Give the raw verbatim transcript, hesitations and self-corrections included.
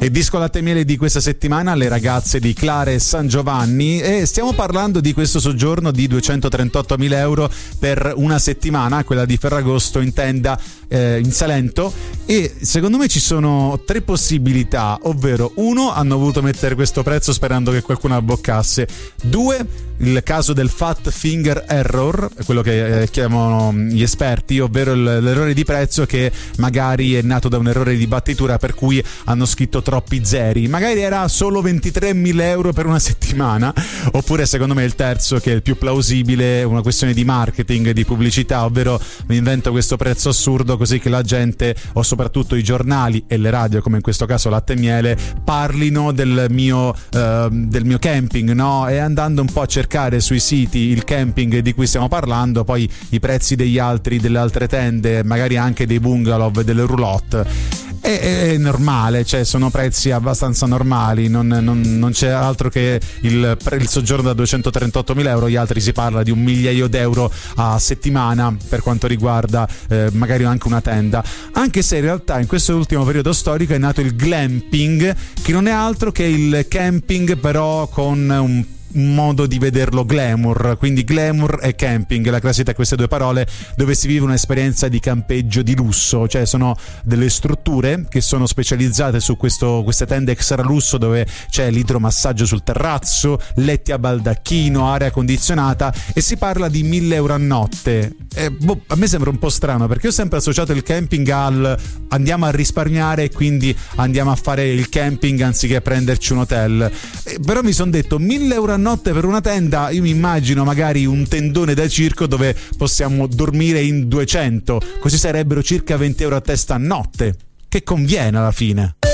E disco latte e miele di questa settimana, le ragazze di Clare e San Giovanni, e stiamo parlando di questo soggiorno di duecentotrentottomila euro per una settimana, quella di Ferragosto in tenda eh, in Salento. E secondo me ci sono tre possibilità, ovvero uno, hanno voluto mettere questo prezzo sperando che qualcuno abboccasse; due, il caso del fat finger error, quello che eh, chiamano gli esperti, ovvero l'errore di prezzo che magari è nato da un errore di battitura per cui hanno scritto troppi zeri, magari era solo ventitremila euro per una settimana. Oppure secondo me il terzo, che è il più plausibile, è una questione di marketing, di pubblicità, ovvero mi invento questo prezzo assurdo così che la gente, o soprattutto i giornali e le radio, come in questo caso Latte e Miele, parlino del mio, uh, del mio camping, no? E andando un po' a cercare sui siti il camping di cui stiamo parlando, poi i prezzi degli altri, delle altre tende, magari anche dei bungalow e delle roulotte, è, è normale, cioè sono prezzi abbastanza normali, non, non, non c'è altro che il, il soggiorno da duecentotrentottomila euro, gli altri si parla di un migliaio d'euro a settimana per quanto riguarda eh, magari anche una tenda, anche se in realtà in questo ultimo periodo storico è nato il glamping, che non è altro che il camping però con un un modo di vederlo glamour, quindi glamour e camping, la classe tra queste due parole, dove si vive un'esperienza di campeggio di lusso, cioè sono delle strutture che sono specializzate su questo, queste tende extra lusso, dove c'è l'idromassaggio sul terrazzo, letti a baldacchino, aria condizionata, e si parla di mille euro a notte. Eh, boh, a me sembra un po' strano, perché ho sempre associato il camping al andiamo a risparmiare e quindi andiamo a fare il camping anziché prenderci un hotel, eh, però mi sono detto mille euro a notte per una tenda, io mi immagino magari un tendone da circo dove possiamo dormire in duecento, così sarebbero circa venti euro a testa a notte, che conviene alla fine.